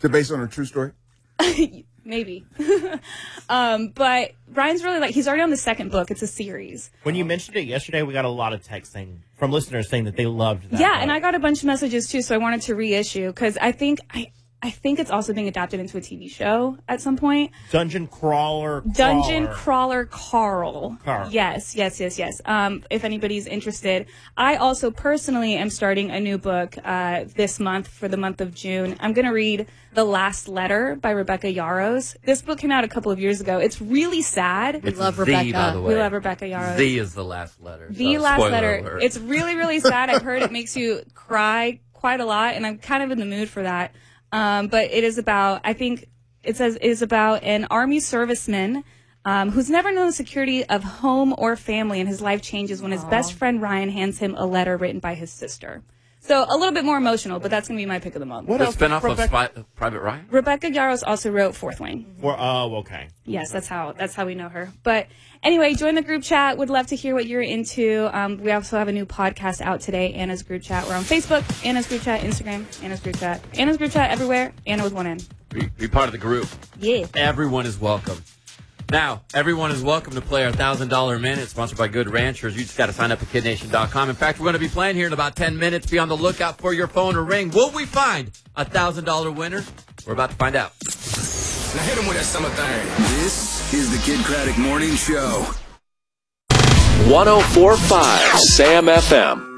They're based on a true story? Maybe. But Ryan's really he's already on the second book. It's a series. When you mentioned it yesterday, we got a lot of texting from listeners saying that they loved that. Yeah, book. and I got a bunch of messages too, so I wanted to reissue because I think it's also being adapted into a TV show at some point. Dungeon Crawler Carl. Yes. If anybody's interested. I also personally am starting a new book this month for the month of June. I'm going to read The Last Letter by Rebecca Yarros. This book came out a couple of years ago. It's really sad. We love Rebecca. By the way. We love Rebecca Yarros. The is the last letter. The last letter. Alert. It's really, really sad. I've heard it makes you cry quite a lot, and I'm kind of in the mood for that. But it is about, I think it says, is about an Army serviceman who's never known the security of home or family, and his life changes when his best friend Ryan hands him a letter written by his sister. So a little bit more emotional, but that's going to be my pick of the month. What else? Spinoff of Private Ryan? Rebecca Yarros also wrote Fourth Wing. Okay. Yes, that's how we know her. But anyway, join the group chat. Would love to hear what you're into. We also have a new podcast out today, Anna's Group Chat. We're on Facebook, Anna's Group Chat, Instagram, Anna's Group Chat. Anna's Group Chat everywhere, Anna with one N. Be part of the group. Yeah. Everyone is welcome. Now, everyone is welcome to play our $1,000 Minute, sponsored by Good Ranchers. You just got to sign up at KidNation.com. In fact, we're going to be playing here in about 10 minutes. Be on the lookout for your phone to ring. Will we find a $1,000 winner? We're about to find out. Now hit him with that summer thing. This is the Kid Craddock Morning Show. 104.5 Sam FM.